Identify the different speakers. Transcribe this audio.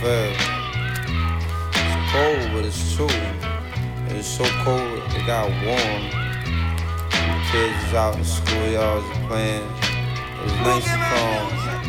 Speaker 1: feel. It's cold, but it's true. It's so cold, it got warm. The kids is out in schoolyards playing. It was nice and calm.